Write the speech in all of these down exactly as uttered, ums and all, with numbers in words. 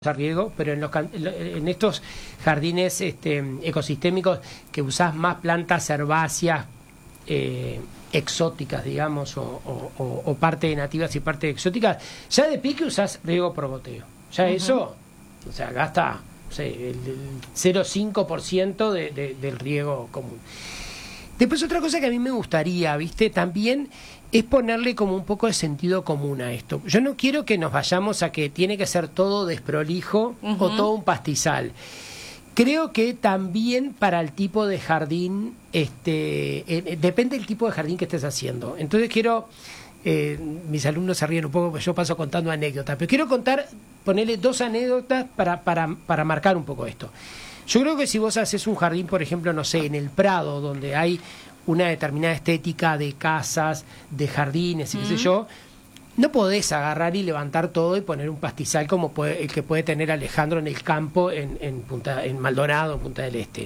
a riego, pero en, los, en estos jardines este, ecosistémicos que usás más plantas herbáceas eh, exóticas, digamos, o, o, o parte nativas y parte exóticas, ya de pique usás riego por goteo. Ya uh-huh. eso, o sea, gasta no sé, el, el cero coma cinco por ciento de, de, del riego común. Después otra cosa que a mí me gustaría, ¿viste? También es ponerle como un poco de sentido común a esto. Yo no quiero que nos vayamos a que tiene que ser todo desprolijo uh-huh. o todo un pastizal. Creo que también para el tipo de jardín, este, eh, depende del tipo de jardín que estés haciendo. Entonces quiero, eh, mis alumnos se ríen un poco porque yo paso contando anécdotas, pero quiero contar, ponerle dos anécdotas para, para, para marcar un poco esto. Yo creo que si vos haces un jardín, por ejemplo, no sé, en el Prado, donde hay una determinada estética de casas, de jardines y qué mm. sé yo, no podés agarrar y levantar todo y poner un pastizal como puede, el que puede tener Alejandro en el campo en, en, Punta, en Maldonado, en Punta del Este.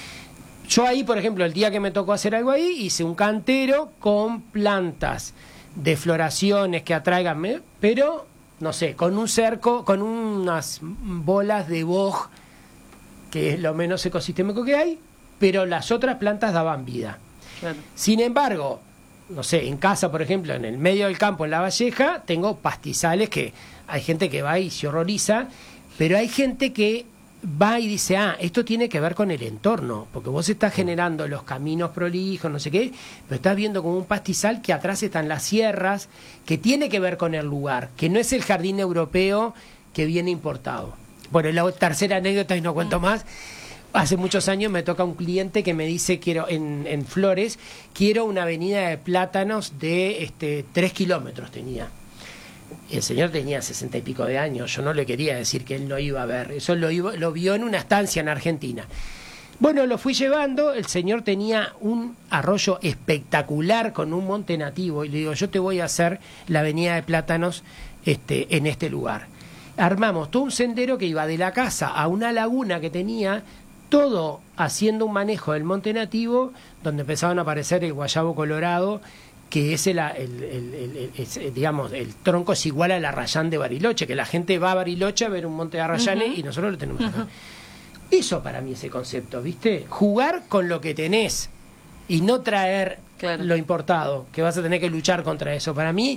Yo ahí, por ejemplo, el día que me tocó hacer algo ahí, hice un cantero con plantas de floraciones que atraigan, pero, no sé, con un cerco, con unas bolas de boj, que es lo menos ecosistémico que hay, pero las otras plantas daban vida. Claro. Sin embargo, no sé, en casa, por ejemplo, en el medio del campo, en La Valleja, tengo pastizales que hay gente que va y se horroriza, pero hay gente que va y dice, ah, esto tiene que ver con el entorno, porque vos estás generando los caminos prolijos, no sé qué, pero estás viendo como un pastizal que atrás están las sierras, que tiene que ver con el lugar, que no es el jardín europeo que viene importado. Bueno, la tercera anécdota, y no cuento más. Hace muchos años me toca un cliente que me dice, quiero en, en Flores, quiero una avenida de plátanos de este, tres kilómetros tenía. El señor tenía sesenta y pico de años, yo no le quería decir que él no iba a ver, eso lo, iba, lo vio en una estancia en Argentina. Bueno, lo fui llevando, el señor tenía un arroyo espectacular con un monte nativo, y le digo, yo te voy a hacer la avenida de plátanos este, en este lugar. Armamos todo un sendero que iba de la casa a una laguna que tenía, todo haciendo un manejo del monte nativo, donde empezaban a aparecer el guayabo colorado, que es el, el, el, el, el digamos, el tronco es igual al arrayán de Bariloche, que la gente va a Bariloche a ver un monte de arrayanes uh-huh. y nosotros lo tenemos acá. Uh-huh. Eso para mí es el concepto, ¿viste? Jugar con lo que tenés y no traer claro. lo importado, que vas a tener que luchar contra eso. Para mí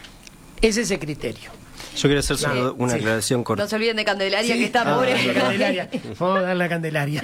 es ese criterio. Yo quería hacer solo una sí. aclaración corta. No se olviden de Candelaria, sí. que está ah, pobre. Candelaria. Vamos a darle a Candelaria.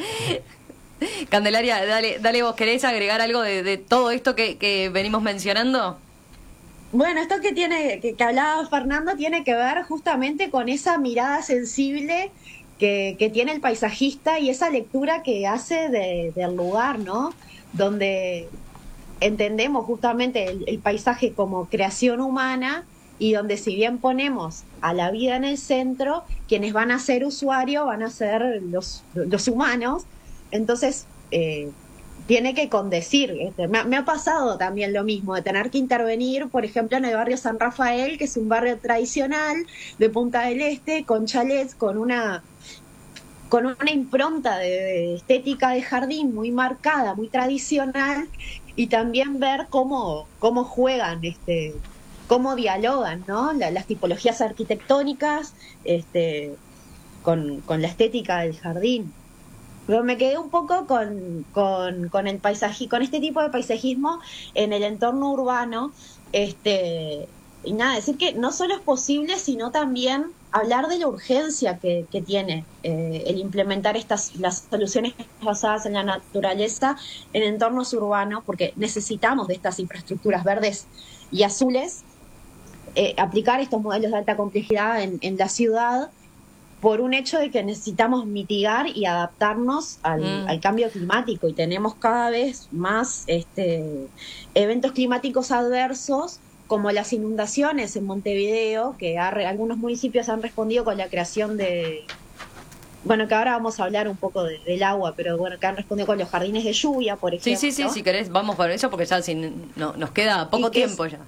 Candelaria, dale, dale vos, ¿querés agregar algo de, de todo esto que, que venimos mencionando? Bueno, esto que tiene que, que hablaba Fernando tiene que ver justamente con esa mirada sensible que, que tiene el paisajista y esa lectura que hace de, del lugar, ¿no? Donde entendemos justamente el, el paisaje como creación humana, y donde si bien ponemos a la vida en el centro, quienes van a ser usuarios van a ser los, los humanos. Entonces, eh, tiene que condecir. Este, me, me ha pasado también lo mismo, de tener que intervenir, por ejemplo, en el barrio San Rafael, que es un barrio tradicional de Punta del Este, con chalets, con una, con una impronta de, de estética de jardín muy marcada, muy tradicional, y también ver cómo, cómo juegan este cómo dialogan, ¿no? La, las tipologías arquitectónicas este, con, con la estética del jardín. Pero me quedé un poco con, con, con el paisaje, con este tipo de paisajismo en el entorno urbano. Este, y nada, decir que no solo es posible, sino también hablar de la urgencia que, que tiene eh, el implementar estas las soluciones basadas en la naturaleza en entornos urbanos, porque necesitamos de estas infraestructuras verdes y azules. Eh, aplicar estos modelos de alta complejidad en, en la ciudad por un hecho de que necesitamos mitigar y adaptarnos al, mm. al cambio climático, y tenemos cada vez más este, eventos climáticos adversos como las inundaciones en Montevideo, que ha, algunos municipios han respondido con la creación de, bueno, que ahora vamos a hablar un poco de, del agua, pero bueno, que han respondido con los jardines de lluvia, por ejemplo. Sí, sí, sí, si querés vamos con eso, porque ya sin, no, nos queda poco tiempo es, ya.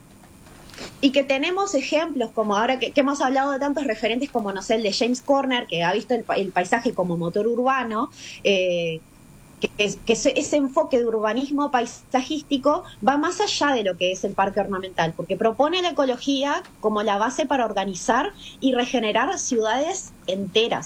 Y que tenemos ejemplos, como ahora que, que hemos hablado de tantos referentes como, no sé, el de James Corner, que ha visto el, el paisaje como motor urbano, eh, que, es, que ese, ese enfoque de urbanismo paisajístico va más allá de lo que es el parque ornamental, porque propone la ecología como la base para organizar y regenerar ciudades enteras.